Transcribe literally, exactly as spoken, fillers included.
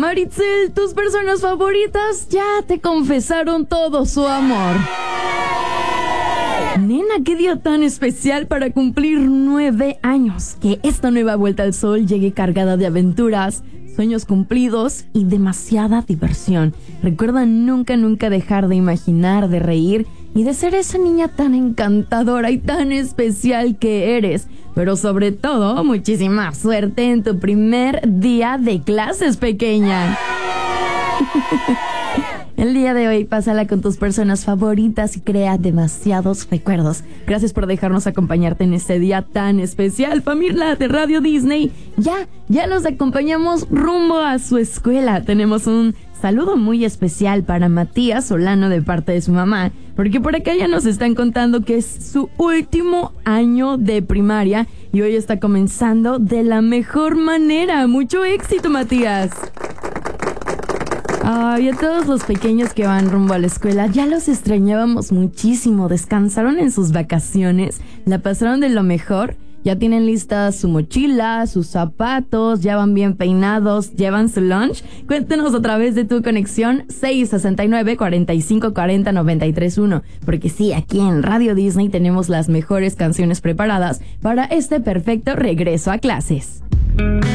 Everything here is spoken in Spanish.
Maritzel, tus personas favoritas ya te confesaron todo su amor. Nena, qué día tan especial para cumplir nueve años. Que esta nueva vuelta al sol llegue cargada de aventuras, sueños cumplidos y demasiada diversión. Recuerda nunca, nunca dejar de imaginar, de reír y de ser esa niña tan encantadora y tan especial que eres. Pero sobre todo, muchísima suerte en tu primer día de clases, pequeña. El día de hoy, pásala con tus personas favoritas y crea demasiados recuerdos. Gracias por dejarnos acompañarte en este día tan especial, familia de Radio Disney. Ya, ya los acompañamos rumbo a su escuela. Tenemos un saludo muy especial para Matías Solano de parte de su mamá, porque por acá ya nos están contando que es su último año de primaria y hoy está comenzando de la mejor manera. Mucho éxito, Matías. Ay, a todos los pequeños que van rumbo a la escuela, ya los extrañábamos muchísimo. Descansaron en sus vacaciones, la pasaron de lo mejor. Ya tienen lista su mochila, sus zapatos, ya van bien peinados, llevan su lunch. Cuéntanos a través de tu conexión seis sesenta y nueve, cuarenta y cinco cuarenta, noventa y tres uno. Porque sí, aquí en Radio Disney tenemos las mejores canciones preparadas para este perfecto regreso a clases.